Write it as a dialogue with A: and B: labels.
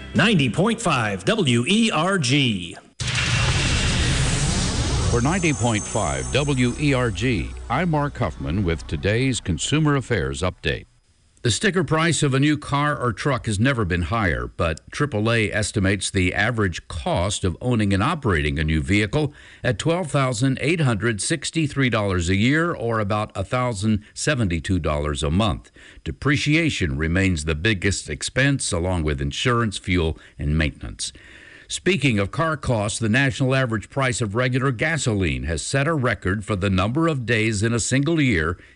A: 90.5 WERG.
B: For 90.5 WERG, I'm Mark Huffman with today's Consumer Affairs Update. The sticker price of a new car or truck has never been higher, but AAA estimates the average cost of owning and operating a new vehicle at $12,863 a year, or about $1,072 a month. Depreciation remains the biggest expense, along with insurance, fuel, and maintenance. Speaking of car costs, the national average price of regular gasoline has set a record for the number of days in a single year